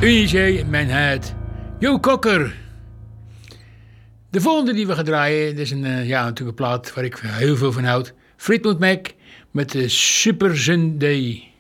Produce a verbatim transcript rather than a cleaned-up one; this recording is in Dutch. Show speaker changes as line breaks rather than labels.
Unice, mijn huid. Jo Kokker. De volgende die we gaan draaien, dat is een, uh, ja, natuurlijk een plaat waar ik heel veel van houd. Fleetwood Mac met de Super Sunday.